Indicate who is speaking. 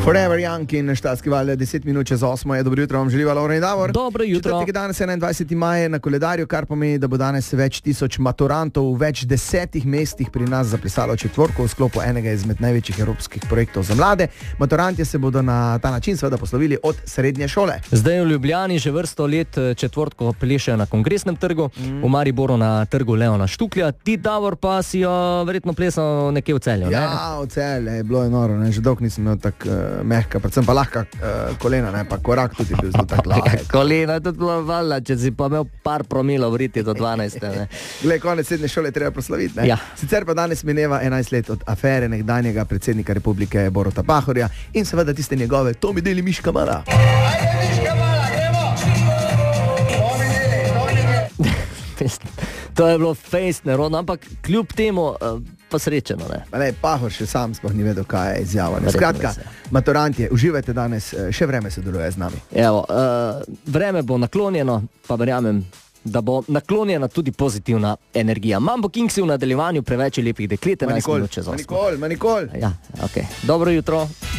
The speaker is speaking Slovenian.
Speaker 1: Forever Young in Štajerski val, 10 minut čez 8 je. Dobro jutro vam želiva Lovren in Davor.
Speaker 2: Dobro jutro.
Speaker 1: Četrtek je danes 21. maj na koledarju, kar pomeni, da bo danes več tisoč maturantov v več 10 mestih pri nas zapisalo četvorko v sklopu enega izmed največjih evropskih projektov za mlade. Maturantje se bodo na ta način seveda poslovili od srednje šole.
Speaker 2: Zdaj v Ljubljani že vrsto let četvortko plešejo na Kongresnem trgu, v Mariboru na trgu Leona Štuklja, ti Davor pa si jo verjetno plesal nekje v Celju, ne?
Speaker 1: Ja, v Celju, bilo je noro, ne? Že dolgo nisem imel tako mehka, predvsem pa lahka kolena, ne? Pa korak tudi bil zelo tako lahek.
Speaker 2: Kolena tudi bilo valjda, če si pa imel par promilov vriti do 12. Ne?
Speaker 1: Glej, konec srednje šole treba proslaviti, ne?
Speaker 2: Ja.
Speaker 1: Sicer pa danes mineva 11 let od afere nekdanjega predsednika Republike Boruta Pahorja in seveda tiste njegove "To mi deli Miška mala".
Speaker 2: To je bilo fejst nerodno, ampak kljub temu pa srečeno, ne?
Speaker 1: Ne, Pahor še sam sploh ni vedel, kaj je izjava. Skratka, maturantje, uživajte danes, še vreme sodeluje z nami.
Speaker 2: Evo, vreme bo naklonjeno, pa verjamem, da bo naklonjena tudi pozitivna energija. Mambo Kingsi v nadaljevanju, preveč lepih deklet, 11 minut čez 8.
Speaker 1: Manikol.
Speaker 2: Ja, okay. Dobro jutro.